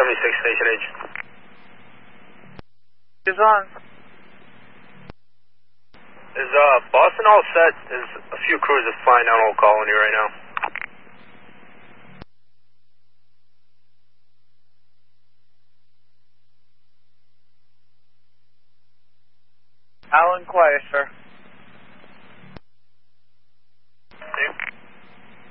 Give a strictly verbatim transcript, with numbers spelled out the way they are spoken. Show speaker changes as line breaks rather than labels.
seventy-six, station H.
Is on.
Is uh, Boston all set? There's a few cruisers flying down Old Colony right now.
Alan, quiet, sir.